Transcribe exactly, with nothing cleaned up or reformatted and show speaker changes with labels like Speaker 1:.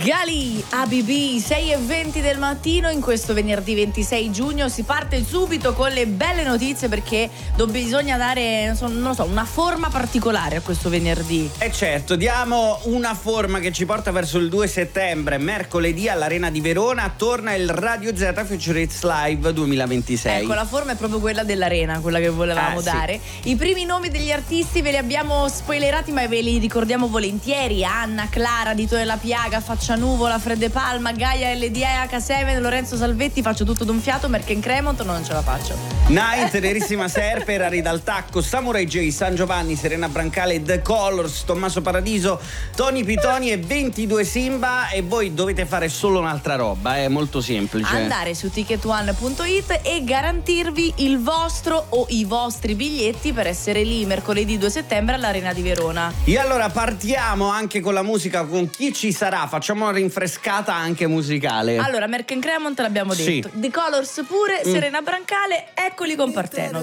Speaker 1: Gali, A B B, sei e venti del mattino. In questo venerdì ventisei giugno si parte subito con le belle notizie, perché bisogna dare, non so, non lo so, una forma particolare a questo venerdì.
Speaker 2: E certo, diamo una forma che ci porta verso il due settembre. Mercoledì all'Arena di Verona torna il Radio Z Future Hits Live duemilaventisei.
Speaker 1: Ecco, la forma è proprio quella dell'Arena, quella che volevamo
Speaker 2: eh,
Speaker 1: dare.
Speaker 2: Sì.
Speaker 1: I primi nomi degli artisti ve li abbiamo spoilerati, ma ve li ricordiamo volentieri: Anna, Clara, Dito della Piaga, Faccia Nuvola, Fredde Palma, Gaia L D E, H sette, Lorenzo Salvetti. Faccio tutto d'un fiato, perché in Cremont non ce la faccio.
Speaker 2: Night, Nerissima Serper, Ari Dal Tacco, Samurai J, San Giovanni, Serena Brancale, The Colors, Tommaso Paradiso, Tony Pitoni e ventidue Simba. E voi dovete fare solo un'altra roba, è molto semplice:
Speaker 1: andare su ticket one punto it e garantirvi il vostro o i vostri biglietti per essere lì mercoledì due settembre all'Arena di Verona.
Speaker 2: E allora partiamo anche con la musica, con chi ci sarà. Facciamo una rinfrescata anche musicale.
Speaker 1: Allora, Merck and Cremont l'abbiamo detto,
Speaker 2: Sì.
Speaker 1: The Colors pure, mm. Serena Brancale, eccoli con Parteno.